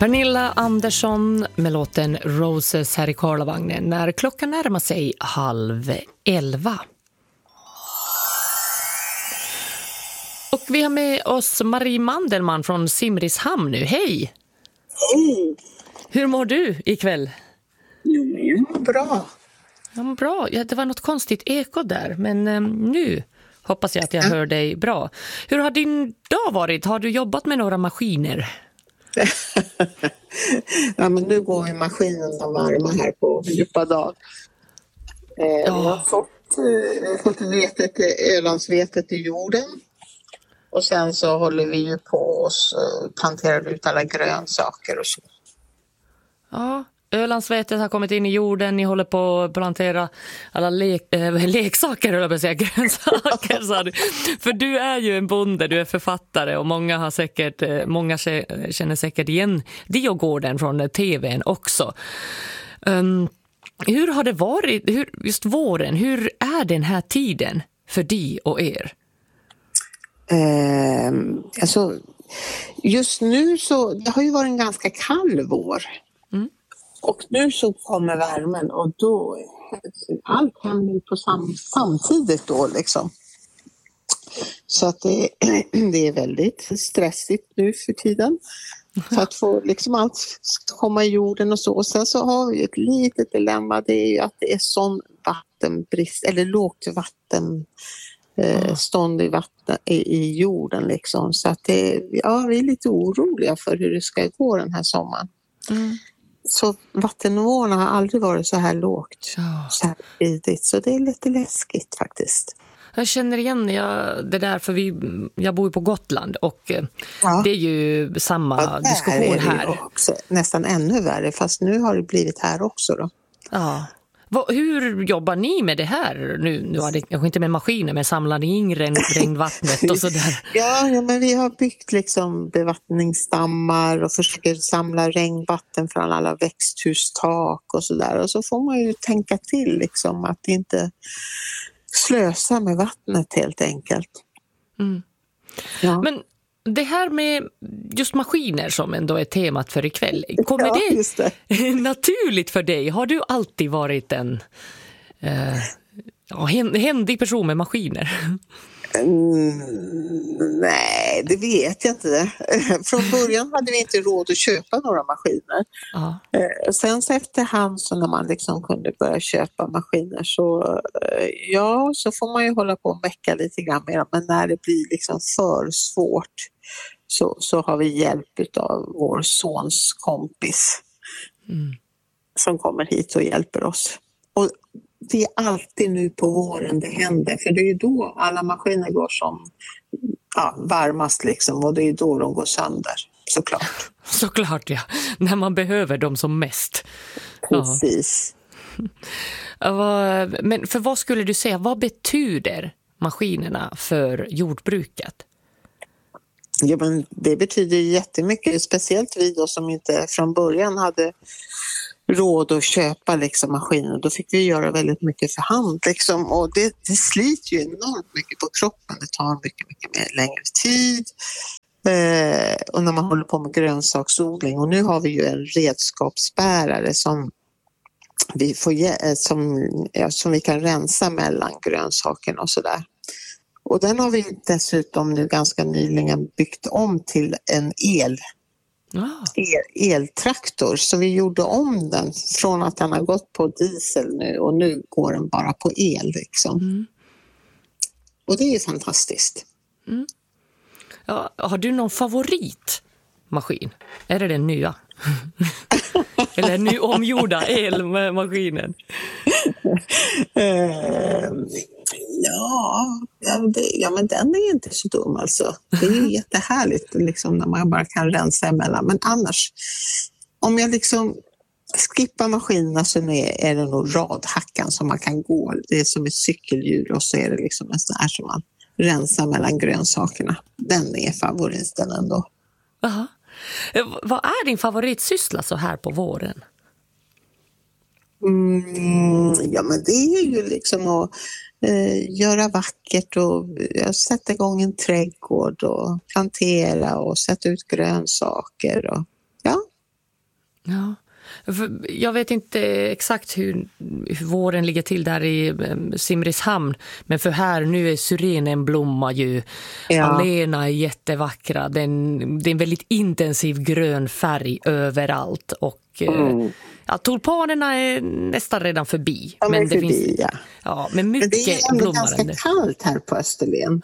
Pernilla Andersson med låten Roses här i Karlavagnen när klockan närmar sig 10:30. Och vi har med oss Marie Mandelmann från Simrishamn nu. Hej! Hej! Hur mår du ikväll? Jo, men bra. Ja, bra. Ja, det var något konstigt eko där, men nu hoppas jag att jag hör dig bra. Hur har din dag varit? Har du jobbat med några maskiner? Ja, men nu går ju maskinerna varma här på djupa dag. Jag har fått vetet, Ölandsvetet i jorden. Och sen så håller vi ju på oss planterar ut alla grönsaker och så. Ja, Ölandsvetet har kommit in i jorden. Ni håller på att plantera alla leksaker, eller säga grönsaker. Sa du. För du är ju en bonde, du är författare och många känner säkert igen Diogården från tvn också. Hur har det varit, just våren, hur är den här tiden för dig och er? Alltså, just nu så, det har ju varit en ganska kall vår. Och nu så kommer värmen och då allt händer på samtidigt då liksom. Så att det är väldigt stressigt nu för tiden. För att få liksom allt komma i jorden och så. Och sen så har vi ett litet dilemma, det är ju att det är sån vattenbrist eller lågt vattenstånd i jorden liksom. Så att vi är lite oroliga för hur det ska gå den här sommaren. Så vattennivåerna har aldrig varit så här lågt, så här tidigt. Så det är lite läskigt faktiskt. Jag känner igen det där, för jag bor på Gotland och det är ju samma diskussion här. Också, nästan ännu värre, fast nu har det blivit här också då. Ja. Hur jobbar ni med det här? Nu har det kanske inte med maskiner, men samlar ni in regnvattnet och sådär? Ja, men vi har byggt liksom bevattningsdammar och försöker samla regnvatten från alla växthustak och sådär. Och så får man ju tänka till liksom att inte slösa med vattnet helt enkelt. Ja. Men det här med just maskiner som ändå är temat för ikväll, kommer det naturligt för dig? Har du alltid varit en händig person med maskiner? Nej, det vet jag inte. Från början hade vi inte råd att köpa några maskiner. Sen så efterhand så när man liksom kunde börja köpa maskiner så får man ju hålla på och mecka lite grann med dem. Men när det blir liksom för svårt så har vi hjälp av vår sons kompis som kommer hit och hjälper oss. Och det är alltid nu på våren det händer, för det är ju då alla maskiner går som varmast liksom, och det är då de går sönder, såklart. Såklart, ja. När man behöver dem som mest. Precis. Men för vad skulle du säga, vad betyder maskinerna för jordbruket? Ja, men det betyder jättemycket, speciellt vi då som inte från början hade råd att köpa liksom maskiner. Då fick vi göra väldigt mycket för hand liksom, och det sliter ju enormt mycket på kroppen. Det tar mycket mer längre tid. Och när man håller på med grönsaksodling, och nu har vi ju en redskapsbärare som vi får som vi kan rensa mellan grönsakerna och sådär. Och den har vi dessutom nu ganska nyligen byggt om till en eltraktor. Så vi gjorde om den från att den har gått på diesel nu, och nu går den bara på el liksom. Och det är ju fantastiskt. Ja, har du någon favoritmaskin? Är det den nya? Eller nu omgjorda elmaskinen? Ja, men den är inte så dum alltså. Det är ju jättehärligt liksom, när man bara kan rensa emellan. Men annars, om jag liksom skippar maskinerna, så är det nog radhackan som man kan gå. Det är som ett cykelhjul, och så är det liksom en sån här som man rensar mellan grönsakerna. Den är favoriten ändå. Aha. Vad är din favoritsyssla så här på våren? Ja, men det är ju liksom att göra vackert och sätta igång en trädgård och plantera och sätta ut grönsaker. Och, Ja. Jag vet inte exakt hur våren ligger till där i Simrishamn, men för här nu är syrenen blommar ju, alléerna är jättevackra, det är en väldigt intensiv grön färg överallt och tulpanerna är nästan redan förbi. Men det finns, men mycket men det är ganska kallt här på Österlen.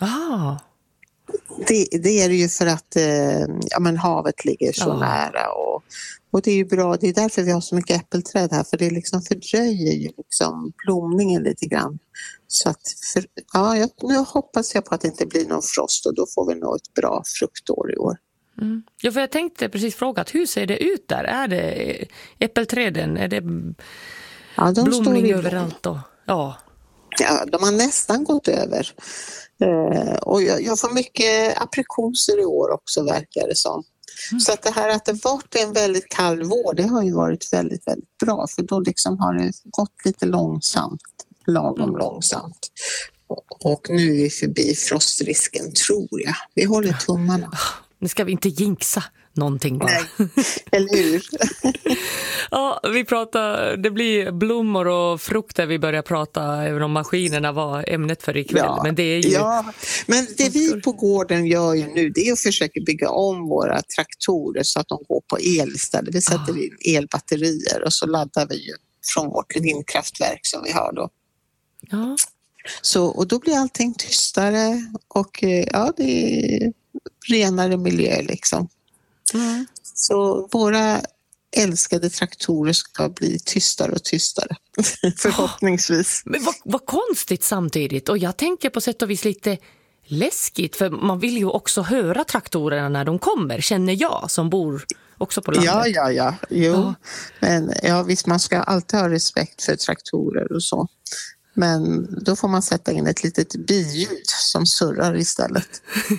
Det är det ju för att havet ligger så nära och det är ju bra, det är därför vi har så mycket äppelträd här, för det liksom fördröjer ju liksom blomningen lite grann. Så att nu hoppas jag på att det inte blir någon frost och då får vi nog ett bra fruktår i år. Ja, för jag tänkte precis fråga, hur ser det ut där? Är det äppelträden? Är det blomning överallt då? Ja, de har nästan gått över. Och jag får mycket aprikoser i år också, verkar det som. Så att det här att det varit en väldigt kall vår, det har ju varit väldigt, väldigt bra, för då liksom har det gått lite långsamt, lagom långsamt. Och nu är vi förbi frostrisken, tror jag. Vi håller tummarna. Nu ska vi inte jinxa någonting bara. Nej, eller hur? Ja, vi pratar, det blir blommor och frukter vi börjar prata, även om maskinerna var ämnet för ikväll. Ja, men det är ju... men det vi på gården gör ju nu, det är att försöka bygga om våra traktorer så att de går på el istället. Vi sätter in elbatterier och så laddar vi ju från vårt vindkraftverk som vi har då. Ja. Och då blir allting tystare och det är renare miljö liksom. Så våra älskade traktorer ska bli tystare och tystare, förhoppningsvis. Men vad konstigt samtidigt, och jag tänker på sätt och vis lite läskigt, för man vill ju också höra traktorerna när de kommer, känner jag som bor också på landet. Jo. Men visst, man ska alltid ha respekt för traktorer och så. Men då får man sätta in ett litet biljud som surrar istället.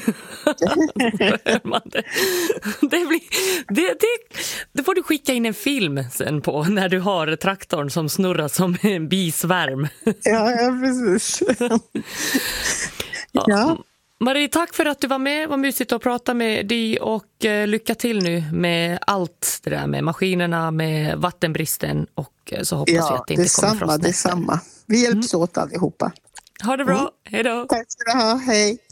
Det får du skicka in en film sen på, när du har traktorn som snurrar som en bisvärm. Ja, precis. Ja. Marie, tack för att du var med. Vad mysigt att prata med dig, och lycka till nu med allt det där med maskinerna, med vattenbristen, och så hoppas vi att det inte kommer frost. Detsamma. Vi hjälps åt allihopa. Ha det bra. Hej då. Tack ska du ha. Hej.